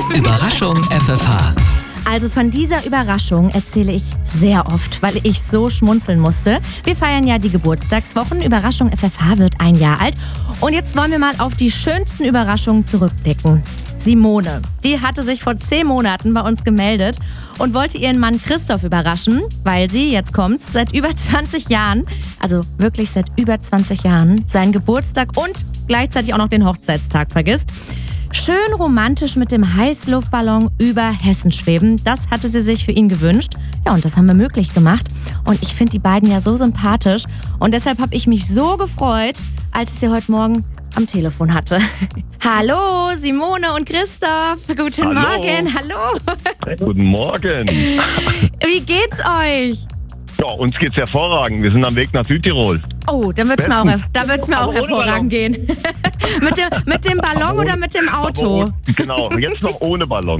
Überraschung FFH. Also von dieser Überraschung erzähle ich sehr oft, weil ich so schmunzeln musste. Wir feiern ja die Geburtstagswochen. Überraschung FFH wird 1 Jahr alt. Und jetzt wollen wir mal auf die schönsten Überraschungen zurückblicken. Simone, die hatte sich vor 10 Monaten bei uns gemeldet und wollte ihren Mann Christoph überraschen, weil sie, jetzt kommt's, seit über 20 Jahren, also wirklich seit über 20 Jahren, seinen Geburtstag und gleichzeitig auch noch den Hochzeitstag vergisst. Schön romantisch mit dem Heißluftballon über Hessen schweben. Das hatte sie sich für ihn gewünscht. Ja, und das haben wir möglich gemacht. Und ich finde die beiden ja so sympathisch. Und deshalb habe ich mich so gefreut, als ich sie heute Morgen am Telefon hatte. Hallo, Simone und Christoph. Guten Morgen. Hallo. Guten Morgen. Wie geht's euch? Ja, uns geht's hervorragend. Wir sind am Weg nach Südtirol. Oh, da wird's mir auch hervorragend gehen. mit dem Ballon oder mit dem Auto? Genau, jetzt noch ohne Ballon.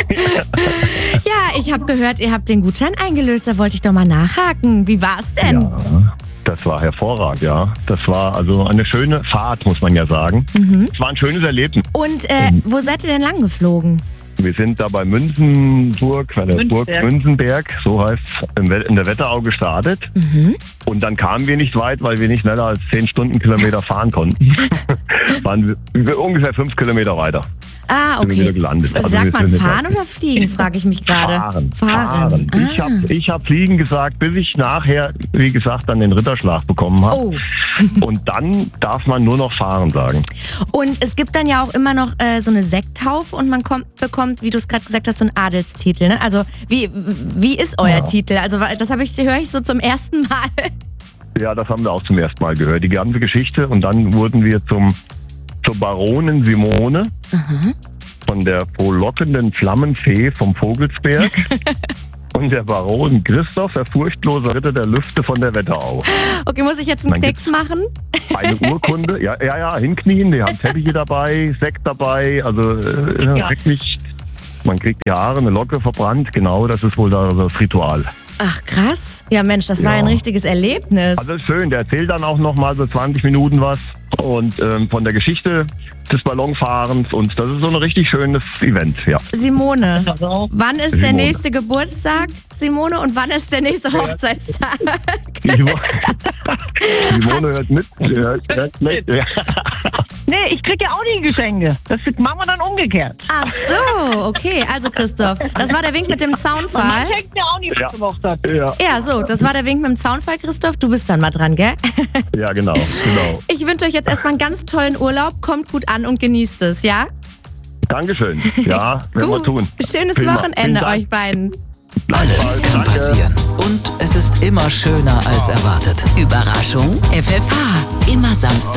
Ja, ich habe gehört, ihr habt den Gutschein eingelöst. Da wollte ich doch mal nachhaken. Wie war's denn? Ja, das war hervorragend, ja. Das war also eine schöne Fahrt, muss man ja sagen. Es war ein schönes Erlebnis. Und wo seid ihr denn lang geflogen? Wir sind da bei Burg Münzenberg, so heißt es, in der Wetterau gestartet. Und dann kamen wir nicht weit, weil wir nicht schneller als 10 Stundenkilometer fahren konnten. Waren wir ungefähr 5 Kilometer weiter. Ah, Sind wir okay. wieder gelandet. Also Sagt wir man sind fahren oder fliegen, frage ich mich gerade. Fahren. Ah. Ich hab fliegen gesagt, bis ich nachher, wie gesagt, dann den Ritterschlag bekommen habe. Oh. Und dann darf man nur noch fahren sagen. Und es gibt dann ja auch immer noch so eine Sekttaufe und man bekommt, wie du es gerade gesagt hast, so einen Adelstitel. Ne? Also wie ist euer Titel? Also das höre ich so zum ersten Mal. Ja, das haben wir auch zum ersten Mal gehört. Die ganze Geschichte. Und dann wurden wir zur Baronin Simone von der frohlockenden Flammenfee vom Vogelsberg und der Baron Christoph, der furchtlose Ritter der Lüfte von der Wetterau. Okay, muss ich jetzt einen Knicks machen? Eine Urkunde, ja, hinknien, die haben Teppiche dabei, Sekt dabei, also wirklich, man kriegt die Haare, eine Locke verbrannt, genau, das ist wohl das Ritual. Ach krass. Ja Mensch, das war ein richtiges Erlebnis. Also ist schön, der erzählt dann auch noch mal so 20 Minuten was und von der Geschichte des Ballonfahrens und das ist so ein richtig schönes Event, ja. Simone, wann ist der nächste Geburtstag, Simone, und wann ist der nächste Hochzeitstag? Simone hört mit. Ja. Nee, ich krieg ja auch nie Geschenke. Das machen wir dann umgekehrt. Ach so, okay. Also Christoph, das war der Wink mit dem Zaunfall. Man schenkt mir auch nie was Hochzeit. Ja, so, das war der Wink mit dem Zaunfall, Christoph. Du bist dann mal dran, gell? Ja, genau. Ich wünsche euch jetzt erstmal einen ganz tollen Urlaub. Kommt gut an und genießt es, ja? Dankeschön. Ja, werden wir tun. Schönes Prima. Wochenende euch beiden. Alles kann passieren. Und es ist immer schöner als erwartet. Überraschung FFH. Immer samstags